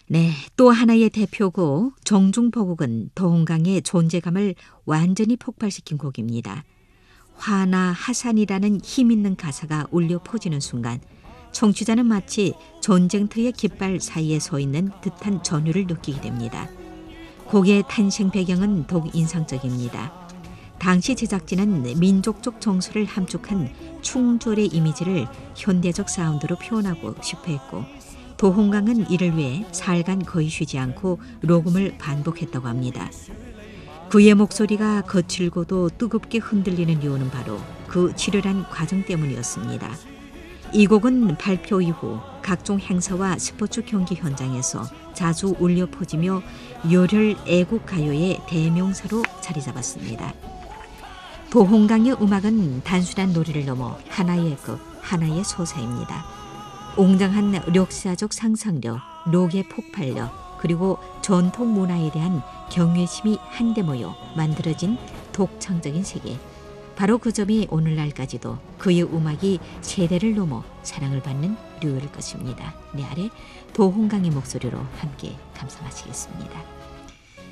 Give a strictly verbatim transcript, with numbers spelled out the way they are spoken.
네, 또 하나의 대표곡 정중보국은 도홍강의 존재감을 완전히 폭발시킨 곡입니다. 화나 하산이라는 힘있는 가사가 울려 퍼지는 순간 청취자는 마치 전쟁터의 깃발 사이에 서 있는 듯한 전율을 느끼게 됩니다. 곡의 탄생 배경은 더욱 인상적입니다. 당시 제작진은 민족적 정서를 함축한 충절의 이미지를 현대적 사운드로 표현하고 싶어 했고, 도홍강은 이를 위해 사흘간 거의 쉬지 않고 녹음을 반복했다고 합니다. 그의 목소리가 거칠고도 뜨겁게 흔들리는 이유는 바로 그 치열한 과정 때문이었습니다. 이 곡은 발표 이후 각종 행사와 스포츠 경기 현장에서 자주 울려 퍼지며 열혈 애국 가요의 대명사로 자리 잡았습니다. 도홍강의 음악은 단순한 노래를 넘어 하나의 극, 하나의 서사입니다. 웅장한 역사적 상상력, 록의 폭발력, 그리고 전통 문화에 대한 경외심이 한데 모여 만들어진 독창적인 세계. 바로 그 점이 오늘날까지도 그의 음악이 세대를 넘어 사랑을 받는 이유일 것입니다. 네, 아래 도홍강의 목소리로 함께 감상하시겠습니다.